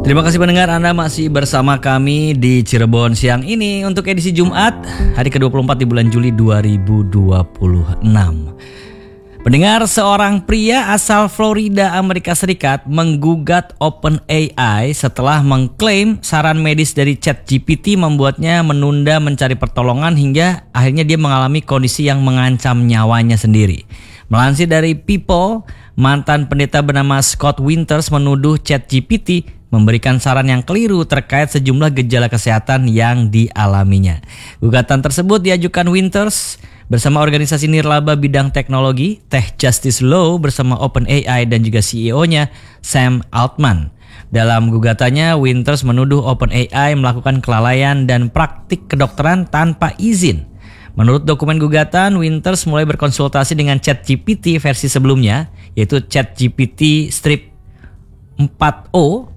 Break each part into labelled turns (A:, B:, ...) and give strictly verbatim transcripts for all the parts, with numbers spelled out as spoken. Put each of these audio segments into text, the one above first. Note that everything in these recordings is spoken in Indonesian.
A: Terima kasih pendengar, Anda masih bersama kami di Cirebon siang ini untuk edisi Jumat hari ke dua puluh empat di bulan Juli dua ribu dua puluh enam. Pendengar, seorang pria asal Florida, Amerika Serikat menggugat OpenAI setelah mengklaim saran medis dari ChatGPT membuatnya menunda mencari pertolongan hingga akhirnya dia mengalami kondisi yang mengancam nyawanya sendiri. Melansir dari People, mantan pendeta bernama Scott Winters menuduh ChatGPT memberikan saran yang keliru terkait sejumlah gejala kesehatan yang dialaminya. Gugatan tersebut diajukan Winters bersama organisasi nirlaba bidang teknologi Tech Justice Law bersama OpenAI dan juga C E O-nya Sam Altman. Dalam gugatannya, Winters menuduh OpenAI melakukan kelalaian dan praktik kedokteran tanpa izin. Menurut dokumen gugatan, Winters mulai berkonsultasi dengan ChatGPT versi sebelumnya, yaitu ChatGPT Strip empat o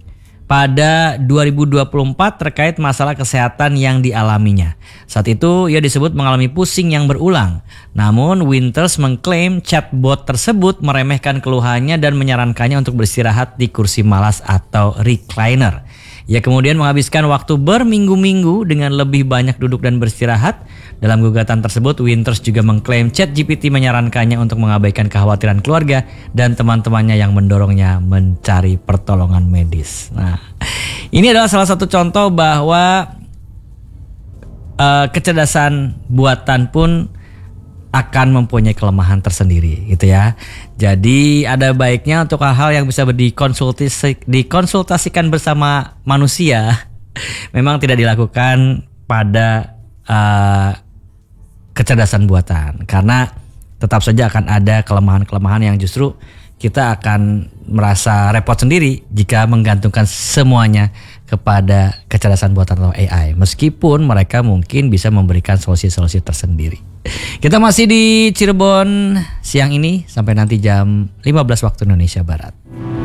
A: pada dua ribu dua puluh empat terkait masalah kesehatan yang dialaminya. Saat itu ia disebut mengalami pusing yang berulang. Namun Winters mengklaim chatbot tersebut meremehkan keluhannya dan menyarankannya untuk beristirahat di kursi malas atau recliner. Ia kemudian menghabiskan waktu berminggu-minggu dengan lebih banyak duduk dan beristirahat. Dalam gugatan tersebut, Winters juga mengklaim ChatGPT menyarankannya untuk mengabaikan kekhawatiran keluarga dan teman-temannya yang mendorongnya mencari pertolongan medis. Nah, ini adalah salah satu contoh bahwa uh, kecerdasan buatan pun akan mempunyai kelemahan tersendiri, gitu ya. Jadi ada baiknya untuk hal-hal yang bisa dikonsultasi, dikonsultasikan bersama manusia memang tidak dilakukan pada uh, kecerdasan buatan, karena tetap saja akan ada kelemahan-kelemahan yang justru kita akan merasa repot sendiri jika menggantungkan semuanya kepada kecerdasan buatan atau A I, meskipun mereka mungkin bisa memberikan solusi-solusi tersendiri. Kita masih di Cirebon siang ini sampai nanti jam lima belas waktu Indonesia Barat.